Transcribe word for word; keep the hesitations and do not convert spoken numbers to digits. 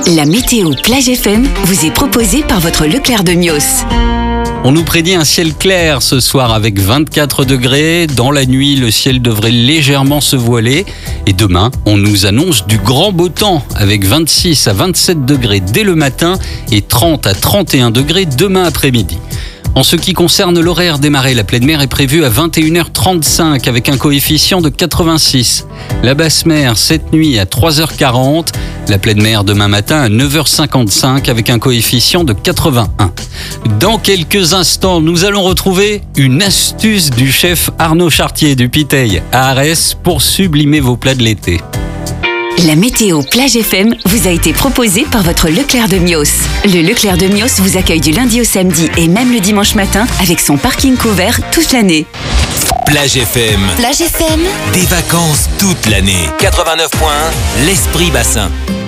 La météo Plage F M vous est proposée par votre Leclerc de Mios. On nous prédit un ciel clair ce soir avec vingt-quatre degrés. Dans la nuit, le ciel devrait légèrement se voiler. Et demain, on nous annonce du grand beau temps avec vingt-six à vingt-sept degrés dès le matin et trente à trente et un degrés demain après-midi. En ce qui concerne l'horaire des marées, la pleine mer est prévue à vingt et une heures trente-cinq avec un coefficient de quatre-vingt-six. La basse mer cette nuit à trois heures quarante. La pleine mer demain matin à neuf heures cinquante-cinq avec un coefficient de quatre-vingt-un. Dans quelques instants, nous allons retrouver une astuce du chef Arnaud Chartier du Piteil à Arès pour sublimer vos plats de l'été. La météo Plage F M vous a été proposée par votre Leclerc de Mios. Le Leclerc de Mios vous accueille du lundi au samedi et même le dimanche matin avec son parking couvert toute l'année. Plage F M. Plage F M. Des vacances toute l'année. quatre-vingt-neuf point un, l'Esprit Bassin.